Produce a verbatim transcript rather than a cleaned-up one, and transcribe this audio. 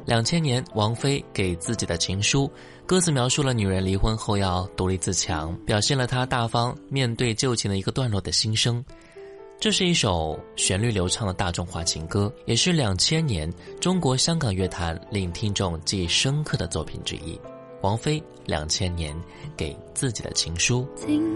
两千年，王菲给自己的情书，歌词描述了女人离婚后要独立自强，表现了她大方面对旧情的一个段落的心声。这是一首旋律流畅的大众化情歌，也是两千年中国香港乐坛令听众记忆深刻的作品之一。王菲两千年给自己的情书。